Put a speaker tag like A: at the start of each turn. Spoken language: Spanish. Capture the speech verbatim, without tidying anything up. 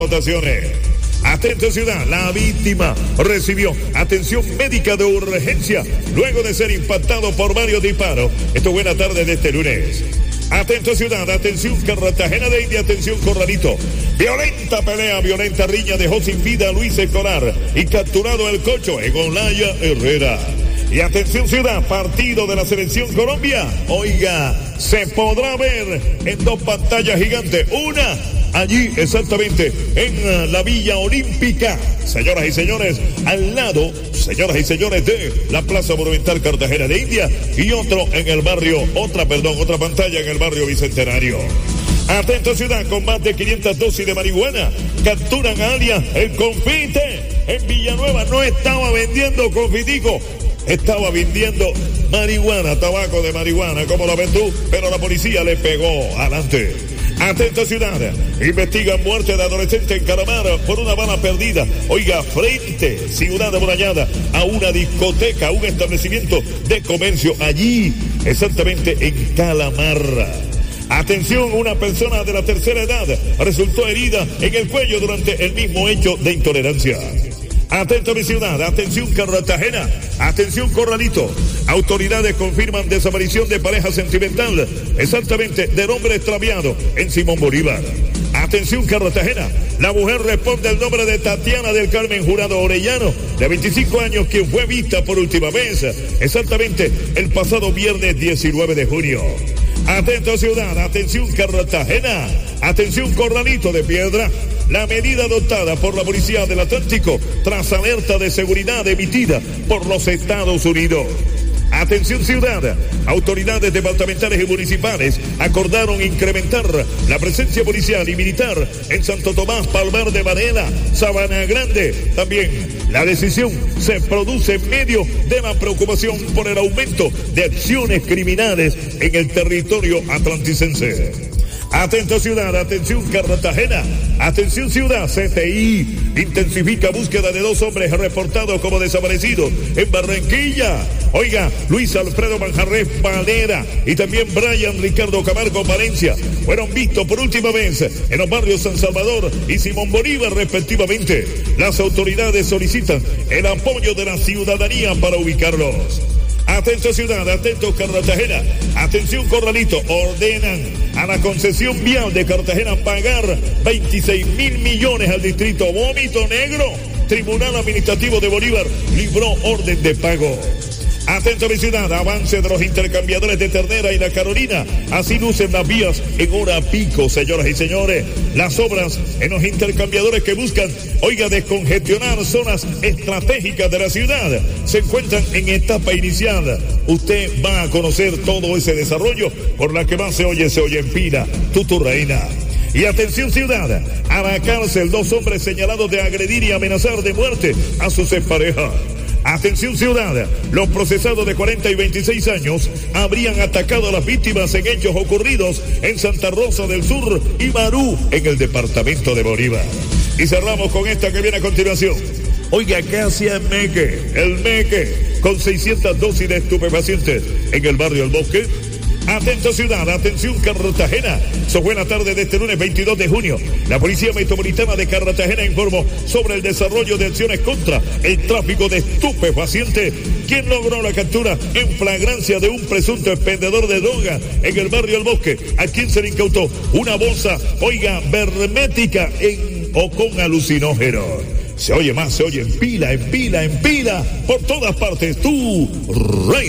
A: Votaciones. Atento ciudad, la víctima recibió atención médica de urgencia luego de ser impactado por varios disparos. Esto es buena tarde de este lunes. Atento ciudad, atención Cartagena de India, atención Corralito. Violenta pelea, violenta riña dejó sin vida a Luis Escolar y capturado el cocho en Olaya Herrera. Y atención ciudad, partido de la selección Colombia. Oiga, se podrá ver en dos pantallas gigantes. Una allí exactamente en la Villa Olímpica, señoras y señores, al lado, señoras y señores, de la Plaza Monumental Cartagena de India, y otro en el barrio, otra, perdón, otra pantalla en el barrio Bicentenario. Atento ciudad, con más de quinientas dosis de marihuana, capturan a alias el confite en Villanueva. No estaba vendiendo confitico, estaba vendiendo marihuana, tabaco de marihuana, como lo ven tú, pero la policía le pegó adelante. Atento ciudad, investigan muerte de adolescente en Calamar por una bala perdida. Oiga, frente, ciudad amurallada, a una discoteca, a un establecimiento de comercio allí, exactamente en Calamar. Atención, una persona de la tercera edad resultó herida en el cuello durante el mismo hecho de intolerancia. Atento mi ciudad, atención Cartagena, atención Corralito. Autoridades confirman desaparición de pareja sentimental, exactamente del hombre extraviado en Simón Bolívar. Atención Cartagena, la mujer responde al nombre de Tatiana del Carmen Jurado Orellano, de veinticinco años, quien fue vista por última vez, exactamente el pasado viernes diecinueve de junio. Atento ciudad, atención Cartagena, atención Corralito de Piedra. La medida adoptada por la Policía del Atlántico tras alerta de seguridad emitida por los Estados Unidos. Atención ciudad, autoridades departamentales y municipales acordaron incrementar la presencia policial y militar en Santo Tomás, Palmar de Varela, Sabana Grande. También la decisión se produce en medio de la preocupación por el aumento de acciones criminales en el territorio atlanticense. Atento ciudad, atención Cartagena, atención ciudad, C T I intensifica búsqueda de dos hombres reportados como desaparecidos en Barranquilla. Oiga, Luis Alfredo Manjarres Valera y también Brian Ricardo Camargo Valencia fueron vistos por última vez en los barrios San Salvador y Simón Bolívar respectivamente. Las autoridades solicitan el apoyo de la ciudadanía para ubicarlos. Atento ciudad, atento Cartagena, atención Corralito, ordenan a la concesión vial de Cartagena pagar veintiséis mil millones al distrito Vómito Negro. Tribunal Administrativo de Bolívar libró orden de pago. Atento mi ciudad, avance de los intercambiadores de Ternera y La Carolina. Así lucen las vías en hora pico, señoras y señores. Las obras en los intercambiadores que buscan, oiga, descongestionar zonas estratégicas de la ciudad se encuentran en etapa inicial. Usted va a conocer todo ese desarrollo por la que más se oye, se oye en Pina, Tuturreina. Y atención ciudad, a la cárcel dos hombres señalados de agredir y amenazar de muerte a sus exparejas. Atención ciudad, los procesados de cuarenta y veintiséis años habrían atacado a las víctimas en hechos ocurridos en Santa Rosa del Sur y Barú, en el departamento de Bolívar. Y cerramos con esta que viene a continuación. Oiga, ¿qué hacía el Meque? El Meque, con seiscientas dosis de estupefacientes en el barrio El Bosque. Atento ciudad, atención Cartagena. Eso fue la tarde de este lunes veintidós de junio. La Policía Metropolitana de Cartagena informó sobre el desarrollo de acciones contra el tráfico de estupefacientes, quien logró la captura en flagrancia de un presunto expendedor de droga en el barrio El Bosque, a quien se le incautó una bolsa, oiga, hermética en o con alucinógenos. Se oye más, se oye en pila, en pila, en pila, por todas partes. Tú, rey.